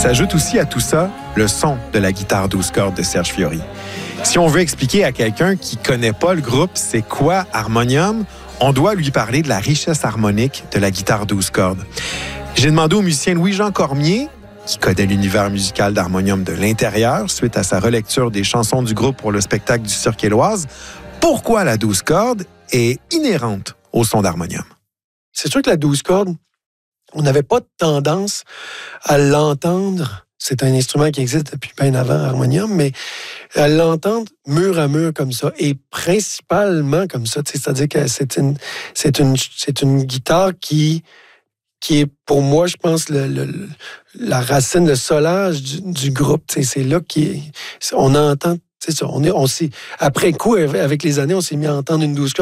S'ajoute aussi à tout ça le son de la guitare 12 cordes de Serge Fiori. Si on veut expliquer à quelqu'un qui ne connaît pas le groupe c'est quoi harmonium, on doit lui parler de la richesse harmonique de la guitare 12 cordes. J'ai demandé au musicien Louis-Jean Cormier, qui connaît l'univers musical d'harmonium de l'intérieur, suite à sa relecture des chansons du groupe pour le spectacle du Cirque Éloise, pourquoi la 12 cordes est inhérente au son d'harmonium. C'est sûr que la 12 cordes, on n'avait pas de tendance à l'entendre. C'est un instrument qui existe depuis bien avant harmonium, mais à l'entendre mur à mur comme ça, et principalement comme ça. C'est-à-dire que c'est une guitare qui est, pour moi, je pense, la racine, le solage du groupe. C'est là qu'on entend. C'est ça. Après coup, avec les années, on s'est mis à entendre une 12 cordes